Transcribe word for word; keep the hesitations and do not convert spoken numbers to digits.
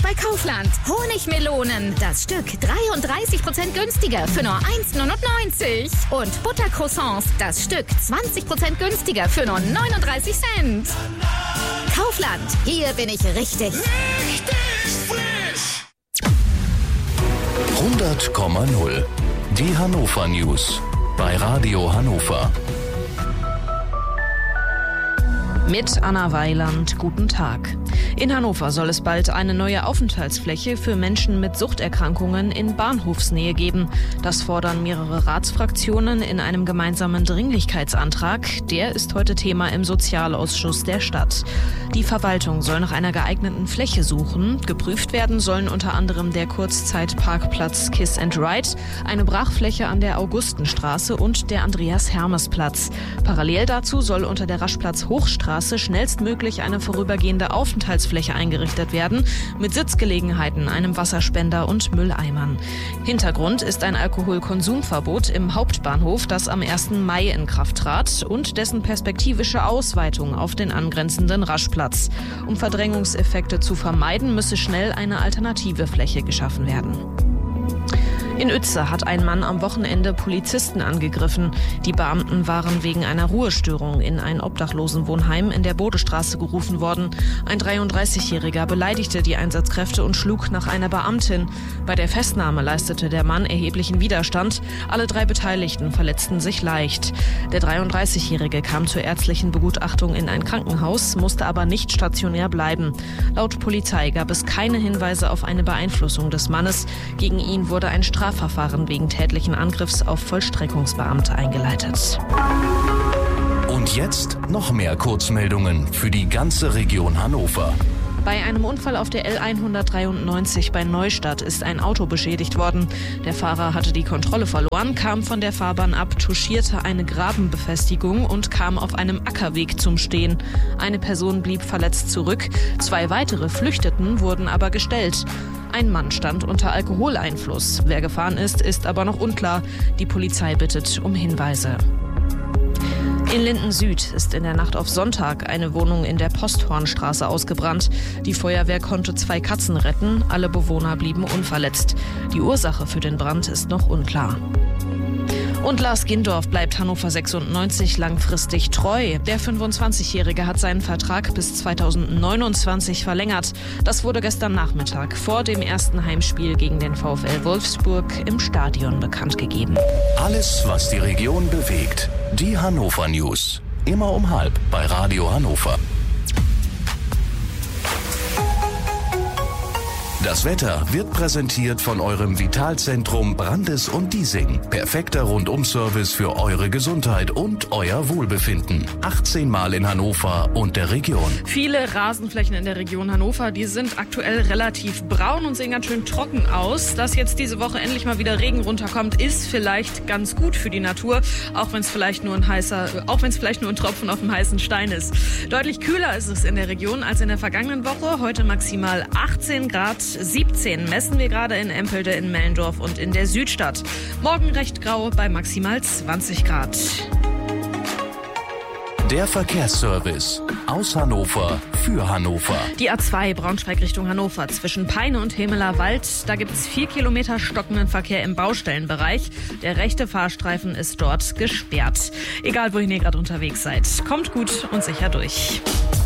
bei Kaufland. Honigmelonen, das Stück dreiunddreißig Prozent günstiger für nur eins neunundneunzig. Und Buttercroissants, das Stück zwanzig Prozent günstiger für nur neununddreißig Cent. Kaufland, hier bin ich richtig. Richtig frisch! hundert Komma null. Die Hannover News bei Radio Hannover. Mit Anna Weiland, guten Tag. In Hannover soll es bald eine neue Aufenthaltsfläche für Menschen mit Suchterkrankungen in Bahnhofsnähe geben. Das fordern mehrere Ratsfraktionen in einem gemeinsamen Dringlichkeitsantrag. Der ist heute Thema im Sozialausschuss der Stadt. Die Verwaltung soll nach einer geeigneten Fläche suchen. Geprüft werden sollen unter anderem der Kurzzeitparkplatz Kiss and Ride, eine Brachfläche an der Augustenstraße und der Andreas-Hermes-Platz. Parallel dazu soll unter der Raschplatz-Hochstraße schnellstmöglich eine vorübergehende Aufenthaltsfläche eingerichtet werden, mit Sitzgelegenheiten, einem Wasserspender und Mülleimern. Hintergrund ist ein Alkoholkonsumverbot im Hauptbahnhof, das am ersten Mai in Kraft trat, und dessen perspektivische Ausweitung auf den angrenzenden Raschplatz. Um Verdrängungseffekte zu vermeiden, müsse schnell eine alternative Fläche geschaffen werden. In Uetze hat ein Mann am Wochenende Polizisten angegriffen. Die Beamten waren wegen einer Ruhestörung in ein Obdachlosenwohnheim in der Bodestraße gerufen worden. Ein dreiunddreißigjähriger beleidigte die Einsatzkräfte und schlug nach einer Beamtin. Bei der Festnahme leistete der Mann erheblichen Widerstand. Alle drei Beteiligten verletzten sich leicht. Der dreiunddreißigjährige kam zur ärztlichen Begutachtung in ein Krankenhaus, musste aber nicht stationär bleiben. Laut Polizei gab es keine Hinweise auf eine Beeinflussung des Mannes. Gegen ihn wurde ein Strafverfahren Strafverfahren wegen tätlichen Angriffs auf Vollstreckungsbeamte eingeleitet. Und jetzt noch mehr Kurzmeldungen für die ganze Region Hannover. Bei einem Unfall auf der L hundertdreiundneunzig bei Neustadt ist ein Auto beschädigt worden. Der Fahrer hatte die Kontrolle verloren, kam von der Fahrbahn ab, touchierte eine Grabenbefestigung und kam auf einem Ackerweg zum Stehen. Eine Person blieb verletzt zurück, zwei weitere flüchteten, wurden aber gestellt. Ein Mann stand unter Alkoholeinfluss. Wer gefahren ist, ist aber noch unklar. Die Polizei bittet um Hinweise. In Linden Süd ist in der Nacht auf Sonntag eine Wohnung in der Posthornstraße ausgebrannt. Die Feuerwehr konnte zwei Katzen retten, alle Bewohner blieben unverletzt. Die Ursache für den Brand ist noch unklar. Und Lars Gindorf bleibt Hannover sechsundneunzig langfristig treu. Der fünfundzwanzigjährige hat seinen Vertrag bis zweitausendneunundzwanzig verlängert. Das wurde gestern Nachmittag vor dem ersten Heimspiel gegen den VfL Wolfsburg im Stadion bekannt gegeben. Alles, was die Region bewegt. Die Hannover News. Immer um halb bei Radio Hannover. Das Wetter wird präsentiert von eurem Vitalzentrum Brandes und Diesing. Perfekter Rundum-Service für eure Gesundheit und euer Wohlbefinden. achtzehn Mal in Hannover und der Region. Viele Rasenflächen in der Region Hannover, die sind aktuell relativ braun und sehen ganz schön trocken aus. Dass jetzt diese Woche endlich mal wieder Regen runterkommt, ist vielleicht ganz gut für die Natur, auch wenn es vielleicht nur ein heißer, auch wenn es vielleicht nur ein Tropfen auf dem heißen Stein ist. Deutlich kühler ist es in der Region als in der vergangenen Woche. Heute maximal achtzehn Grad. siebzehn messen wir gerade in Empelde, in Mellendorf und in der Südstadt. Morgen recht grau bei maximal zwanzig Grad. Der Verkehrsservice aus Hannover für Hannover. Die A zwei Braunschweig Richtung Hannover zwischen Peine und Hemeler Wald. Da gibt es vier Kilometer stockenden Verkehr im Baustellenbereich. Der rechte Fahrstreifen ist dort gesperrt. Egal, wohin ihr gerade unterwegs seid. Kommt gut und sicher durch.